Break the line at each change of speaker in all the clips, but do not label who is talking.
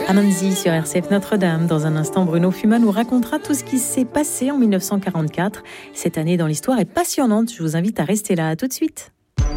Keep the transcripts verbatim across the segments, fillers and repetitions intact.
Amanzi sur R C F Notre-Dame. Dans un instant, Bruno Fuma nous racontera tout ce qui s'est passé en dix-neuf cent quarante-quatre. Cette année dans l'histoire est passionnante. Je vous invite à rester là. À tout de suite.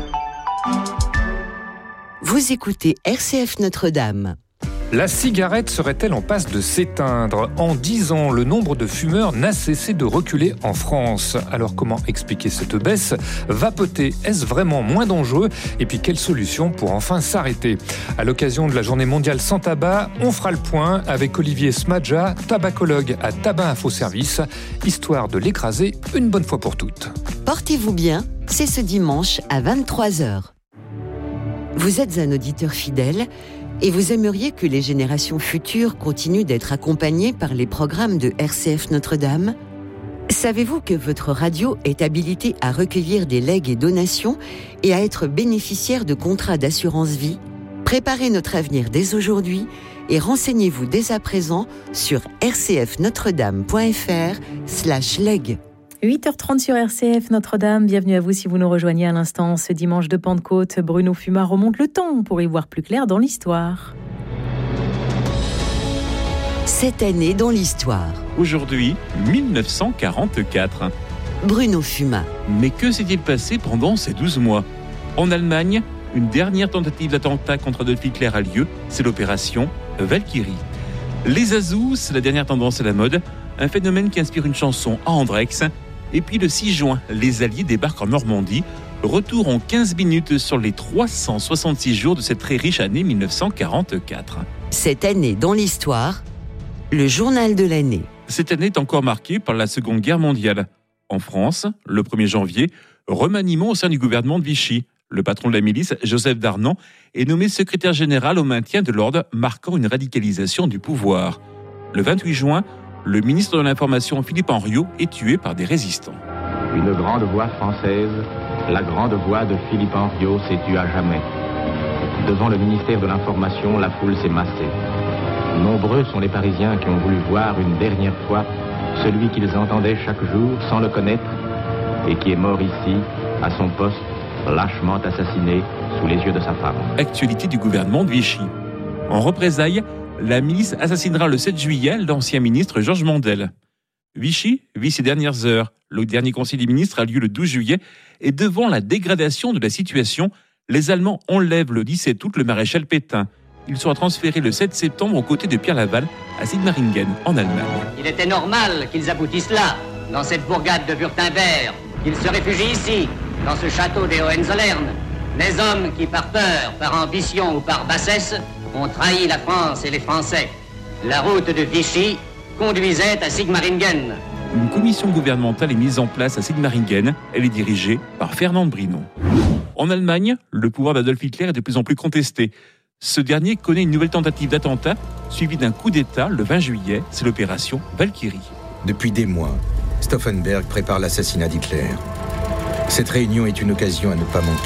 Vous écoutez R C F Notre-Dame.
La cigarette serait-elle en passe de s'éteindre ? En dix ans, le nombre de fumeurs n'a cessé de reculer en France. Alors comment expliquer cette baisse ? Vapoter, est-ce vraiment moins dangereux ? Et puis quelle solution pour enfin s'arrêter ? À l'occasion de la journée mondiale sans tabac, on fera le point avec Olivier Smadja, tabacologue à Tabac Info Service, histoire de l'écraser une bonne fois pour toutes.
Portez-vous bien, c'est ce dimanche à vingt-trois heures. Vous êtes un auditeur fidèle et vous aimeriez que les générations futures continuent d'être accompagnées par les programmes de R C F Notre-Dame ? Savez-vous que votre radio est habilitée à recueillir des legs et donations et à être bénéficiaire de contrats d'assurance vie ? Préparez notre avenir dès aujourd'hui et renseignez-vous dès à présent sur rcfnotredame.fr slash leg.
huit heures trente sur R C F Notre-Dame. Bienvenue à vous si vous nous rejoignez à l'instant. Ce dimanche de Pentecôte, Bruno Fuma remonte le temps pour y voir plus clair dans l'histoire.
Cette année dans l'histoire.
Aujourd'hui, dix-neuf cent quarante-quatre.
Bruno Fuma.
Mais que s'est-il passé pendant ces douze mois ? En Allemagne, une dernière tentative d'attentat contre Adolf Hitler a lieu. C'est l'opération Valkyrie. Les Azous, c'est la dernière tendance à la mode. Un phénomène qui inspire une chanson à Andrex. Et puis le six juin, les Alliés débarquent en Normandie. Retour en quinze minutes sur les trois cent soixante-six jours de cette très riche année dix-neuf cent quarante-quatre.
Cette année dans l'histoire, le journal de l'année.
Cette année est encore marquée par la Seconde Guerre mondiale. En France, le premier janvier, remaniement au sein du gouvernement de Vichy. Le patron de la milice, Joseph Darnan, est nommé secrétaire général au maintien de l'ordre, marquant une radicalisation du pouvoir. Le vingt-huit juin, le ministre de l'Information, Philippe Henriot, est tué par des résistants.
Une grande voix française, la grande voix de Philippe Henriot, s'est tue à jamais. Devant le ministère de l'Information, la foule s'est massée. Nombreux sont les Parisiens qui ont voulu voir une dernière fois celui qu'ils entendaient chaque jour sans le connaître et qui est mort ici, à son poste, lâchement assassiné sous les yeux de sa femme.
Actualité du gouvernement de Vichy. En représailles, la milice assassinera le sept juillet l'ancien ministre Georges Mandel. Vichy vit ses dernières heures. Le dernier conseil des ministres a lieu le douze juillet et devant la dégradation de la situation, les Allemands enlèvent le dix-sept août le maréchal Pétain. Il sera transféré le sept septembre aux côtés de Pierre Laval à Sigmaringen en Allemagne.
Il était normal qu'ils aboutissent là, dans cette bourgade de Württemberg, qu'ils se réfugient ici, dans ce château des Hohenzollern. Les hommes qui, par peur, par ambition ou par bassesse, ont trahi la France et les Français. La route de Vichy conduisait à Sigmaringen.
Une commission gouvernementale est mise en place à Sigmaringen. Elle est dirigée par Fernand Brinon. En Allemagne, le pouvoir d'Adolf Hitler est de plus en plus contesté. Ce dernier connaît une nouvelle tentative d'attentat, suivie d'un coup d'État le vingt juillet. C'est l'opération Valkyrie.
Depuis des mois, Stauffenberg prépare l'assassinat d'Hitler. Cette réunion est une occasion à ne pas manquer.